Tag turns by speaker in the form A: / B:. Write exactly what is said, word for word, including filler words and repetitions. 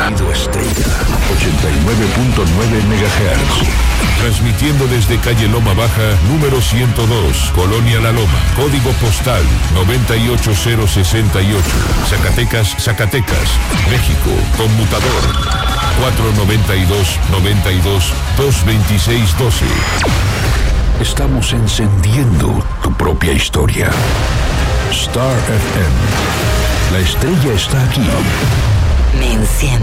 A: Sonido Estrella, ochenta y nueve punto nueve megahertz.
B: Transmitiendo desde calle Loma Baja, número ciento dos, Colonia La Loma, código postal noventa y ocho cero sesenta y ocho, Zacatecas, Zacatecas, México, conmutador cuatro noventa y dos, noventa y dos, dos veintiséis doce.
A: Estamos encendiendo tu propia historia. Star F M. La estrella está aquí.
C: Me enciende.